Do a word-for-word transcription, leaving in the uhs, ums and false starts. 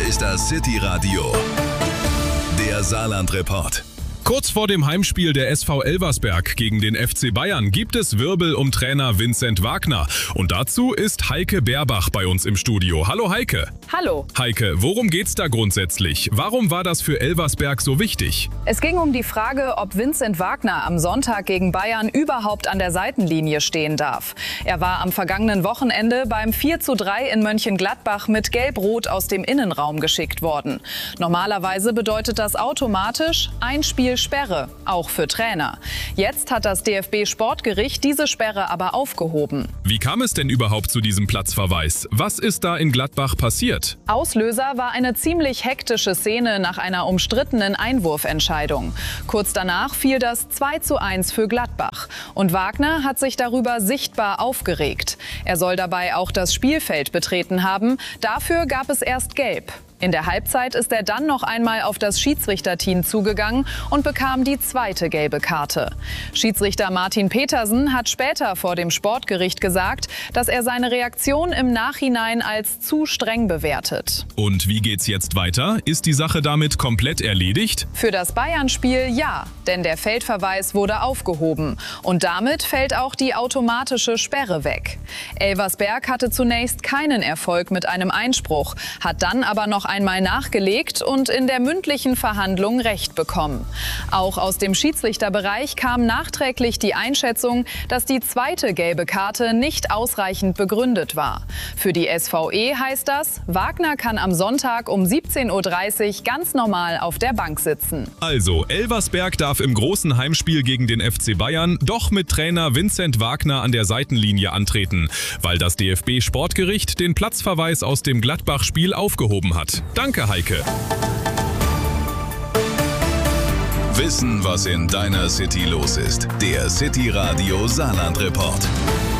ist das City Radio, der Saarland-Report. Kurz vor dem Heimspiel der S V Elversberg gegen den F C Bayern gibt es Wirbel um Trainer Vincent Wagner. Und dazu ist Heike Berbach bei uns im Studio. Hallo Heike. Hallo. Heike, worum geht's da grundsätzlich? Warum war das für Elversberg so wichtig? Es ging um die Frage, ob Vincent Wagner am Sonntag gegen Bayern überhaupt an der Seitenlinie stehen darf. Er war am vergangenen Wochenende beim vier zu drei in Mönchengladbach mit Gelb-Rot aus dem Innenraum geschickt worden. Normalerweise bedeutet das automatisch ein Spiel Sperre, auch für Trainer. Jetzt hat das D F B-Sportgericht diese Sperre aber aufgehoben. Wie kam es denn überhaupt zu diesem Platzverweis? Was ist da in Gladbach passiert? Auslöser war eine ziemlich hektische Szene nach einer umstrittenen Einwurfentscheidung. Kurz danach fiel das zwei zu eins für Gladbach. Und Wagner hat sich darüber sichtbar aufgeregt. Er soll dabei auch das Spielfeld betreten haben. Dafür gab es erst Gelb. In der Halbzeit ist er dann noch einmal auf das Schiedsrichterteam zugegangen und bekam die zweite gelbe Karte. Schiedsrichter Martin Petersen hat später vor dem Sportgericht gesagt, dass er seine Reaktion im Nachhinein als zu streng bewertet. Und wie geht's jetzt weiter? Ist die Sache damit komplett erledigt? Für das Bayern-Spiel ja, denn der Feldverweis wurde aufgehoben. Und damit fällt auch die automatische Sperre weg. Elversberg hatte zunächst keinen Erfolg mit einem Einspruch, hat dann aber noch einmal nachgelegt und in der mündlichen Verhandlung Recht bekommen. Auch aus dem Schiedsrichterbereich kam nachträglich die Einschätzung, dass die zweite gelbe Karte nicht ausreichend begründet war. Für die S V E heißt das, Wagner kann am Sonntag um siebzehn Uhr dreißig ganz normal auf der Bank sitzen. Also, Elversberg darf im großen Heimspiel gegen den F C Bayern doch mit Trainer Vincent Wagner an der Seitenlinie antreten, weil das D F B-Sportgericht den Platzverweis aus dem Gladbach-Spiel aufgehoben hat. Danke, Heike. Wissen, was in deiner City los ist. Der City Radio Saarland-Report.